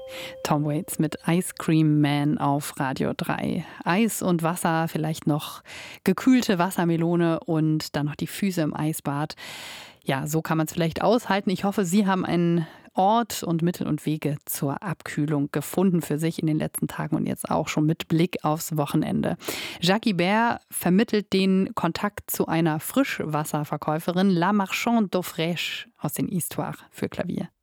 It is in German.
Tom Waits mit Ice Cream Man auf Radio 3. Eis und Wasser, vielleicht noch gekühlte Wassermelone und dann noch die Füße im Eisbad. Ja, so kann man es vielleicht aushalten. Ich hoffe, Sie haben einen Ort und Mittel und Wege zur Abkühlung gefunden für sich in den letzten Tagen und jetzt auch schon mit Blick aufs Wochenende. Jacques Ibert vermittelt den Kontakt zu einer Frischwasserverkäuferin, La Marchande d'Eau Fraîche aus den Histoires für Klavier.